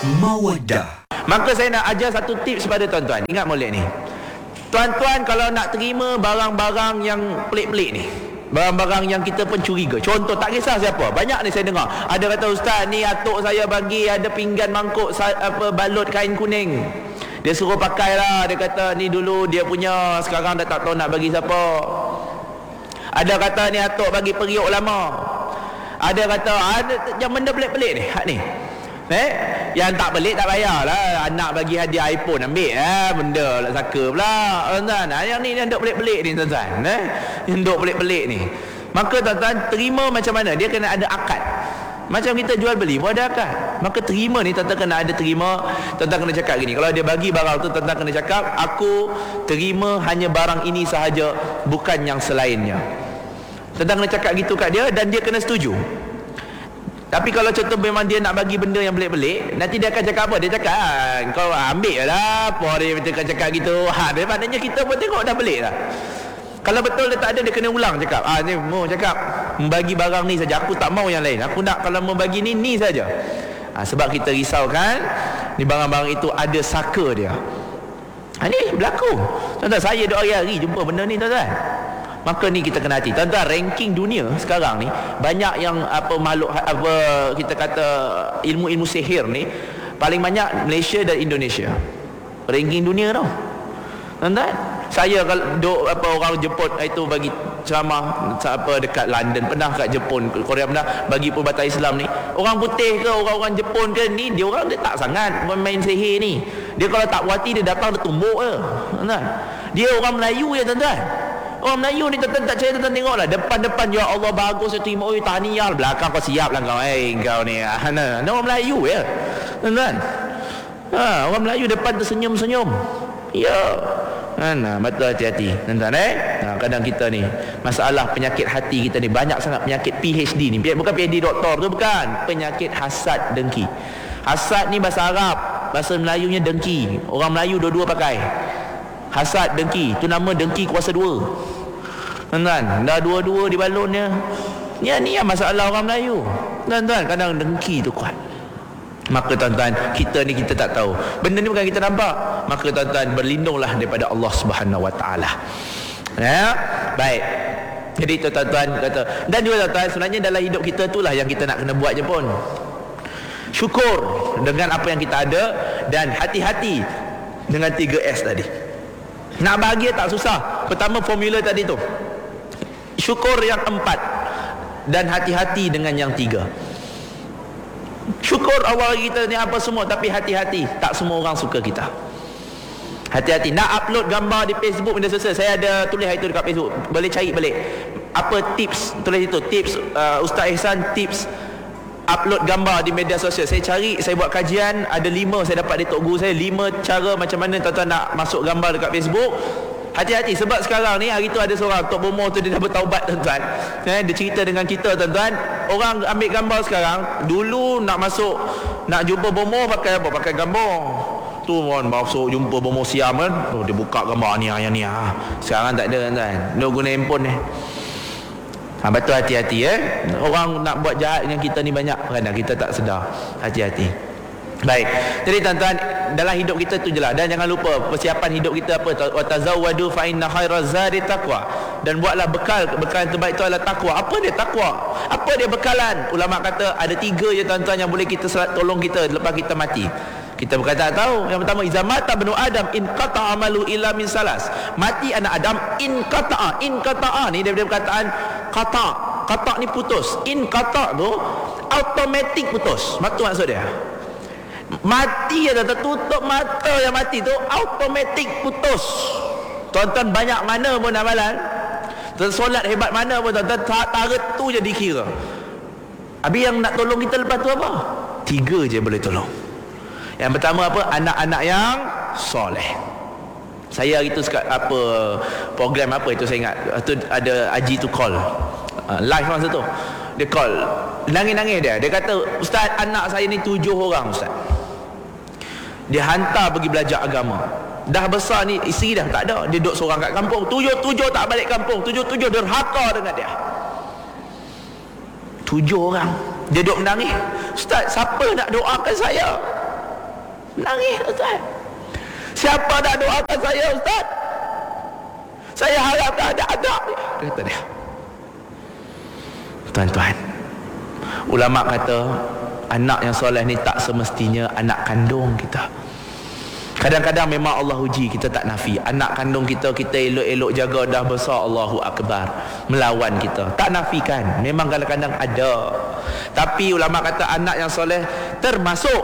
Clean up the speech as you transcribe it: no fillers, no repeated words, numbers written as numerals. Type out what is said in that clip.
Mawaddah. Maka saya nak ajar satu tips pada tuan-tuan. Ingat molek ni, tuan-tuan kalau nak terima barang-barang yang pelik-pelik ni, barang-barang yang kita pun curiga. Contoh, tak kisah siapa. Banyak ni saya dengar. Ada kata, ustaz ni atuk saya bagi ada pinggan mangkuk balut kain kuning. Dia suruh pakai lah. Dia kata ni dulu dia punya, sekarang dah tak tahu nak bagi siapa. Ada kata ni atuk bagi periuk lama. Ada kata ada yang benda pelik-pelik ni. Hak ni. Yang tak pelik tak payahlah. Anak bagi hadiah iPhone ambil benda lah saka pula. Tuan-tuan, yang ni yang duk pelik-pelik ni tuan-tuan. Yang duk pelik-pelik ni. Maka tuan-tuan terima macam mana? Dia kena ada akad. Macam kita jual beli pun ada akad. Maka terima ni tuan-tuan kena ada terima. Tuan-tuan kena cakap gini. Kalau dia bagi barang tu, tuan-tuan kena cakap, aku terima hanya barang ini sahaja, bukan yang selainnya. Tuan-tuan kena cakap gitu kat dia dan dia kena setuju. Tapi kalau contoh memang dia nak bagi benda yang pelik-pelik, nanti dia akan cakap apa? Dia cakap, kau ambil lah apa dia cakap gitu. Dia maknanya kita pun tengok dah pelik lah. Kalau betul dia tak ada, dia kena ulang cakap. Ni mau cakap membagi barang ni saja, aku tak mau yang lain. Aku nak kalau mau bagi ni saja. Sebab kita risau kan, ni barang-barang itu ada saka dia. Ni berlaku. Tuan-tuan, saya duk hari-hari jumpa benda ni tuan-tuan. Maka ni kita kena hati. Tuan-tuan, ranking dunia sekarang ni banyak yang makhluk kita kata ilmu-ilmu sihir ni paling banyak Malaysia dan Indonesia. Ranking dunia tau. Tuan-tuan, saya kalau orang jemput itu bagi ceramah dekat London, pernah kat Jepun, Korea pernah bagi perubatan Islam ni. Orang putih ke orang-orang Jepun ke ni, dia tak sangat main sihir ni. Dia kalau tak puas hati dia datang dia tumbuk je. Tuan-tuan, dia orang Melayu ya tuan-tuan. Orang Melayu ni tuan-tuan tak percaya, tuan-tuan tengoklah depan-depan, ya Allah bagus saya terima, tahniah, belakang kau siap lah kau, kau ni orang Melayu ya tuan-tuan. Orang Melayu depan tersenyum-senyum ya. Betul, hati-hati tuan-tuan. Kadang kita ni masalah penyakit hati kita ni banyak sangat. Penyakit PhD ni, bukan PhD doktor tu, bukan. Penyakit hasad dengki. Hasad ni bahasa Arab, bahasa Melayunya dengki. Orang Melayu dua-dua pakai. Hasad dengki, tu nama dengki kuasa dua. Tuan-tuan, dah dua-dua di balonnya. Ni yang masalah orang Melayu. Tuan-tuan, kadang dengki tu kuat. Maka tuan-tuan, kita ni kita tak tahu. Benda ni bukan kita nampak. Maka tuan-tuan, berlindunglah daripada Allah Subhanahu Wa Taala. Baik. Jadi tuan-tuan kata, dan juga tuan-tuan, sebenarnya dalam hidup kita itulah yang kita nak kena buat je pun. Syukur dengan apa yang kita ada dan hati-hati dengan 3S tadi. Nak bahagia tak susah. Pertama formula tadi tu, syukur yang 4 dan hati-hati dengan yang 3. Syukur Allah kita ni apa semua, tapi hati-hati, tak semua orang suka kita. Hati-hati. Nak upload gambar di Facebook, media sosial, saya ada tulis itu dekat Facebook, boleh cari balik apa tips, tulis itu tips Ustaz Ihsan, tips upload gambar di media sosial. Saya cari, saya buat kajian, ada 5 saya dapat dari Tok Guru saya, 5 cara macam mana tuan-tuan nak masuk gambar dekat Facebook. Hati-hati, sebab sekarang ni, hari tu ada seorang Tok Bomo tu, dia dah bertaubat tuan-tuan. Dia cerita dengan kita tuan-tuan, orang ambil gambar sekarang. Dulu nak masuk, nak jumpa Bomo pakai apa? Pakai gambar tu kan, masuk jumpa Bomo Siam kan, dia buka gambar ni yang ni. Sekarang tak ada tuan-tuan, dia guna handphone ni. Betul, hati-hati orang nak buat jahat dengan kita ni banyak, kadang kita tak sedar. Hati-hati. Baik. Jadi tuan-tuan, dalam hidup kita tu jelah, dan jangan lupa persiapan hidup kita apa? Wa tazawwadu fa inna khairaz zadi taqwa. Dan buatlah bekal yang terbaik itu adalah takwa. Apa dia takwa? Apa dia bekalan? Ulama kata ada 3 je tuan-tuan yang boleh kita tolong kita lepas kita mati. Kita berkata tak tahu. Yang pertama, iza mata banu Adam in qata'a amalu illa min salas. Mati anak Adam in qata'a ni daripada perkataan qata ni putus. In qata tu automatik putus. Itu maksud dia. Mati ada tertutup mata, yang mati tu automatik putus. Tuan-tuan banyak mana pun amalan, solat hebat mana pun tuan-tuan, tarat tu je dikira. Habis yang nak tolong kita lepas tu apa? 3 je boleh tolong. Yang pertama apa? Anak-anak yang soleh. Saya hari tu program apa itu saya ingat. Tu ada Haji tu call live masa tu. Dia call, nangis-nangis dia. Dia kata, Ustaz, anak saya ni 7 orang Ustaz. Dia hantar pergi belajar agama. Dah besar ni, isteri dah tak ada. Dia duduk seorang kat kampung. 7 tak balik kampung. 7 derhaka dengan dia. 7 orang. Dia duduk menangis. Ustaz, siapa nak doakan saya? Nangis Ustaz. Siapa nak doakan saya Ustaz? Saya harap dah ada anak dia. Kata dia. Tuan-tuan, ulama kata anak yang soleh ni tak semestinya anak kandung kita. Kadang-kadang memang Allah uji, kita tak nafi. Anak kandung kita, kita elok-elok jaga, dah besar, Allahu Akbar, melawan kita, tak nafikan. Memang kadang-kadang ada. Tapi ulama kata anak yang soleh termasuk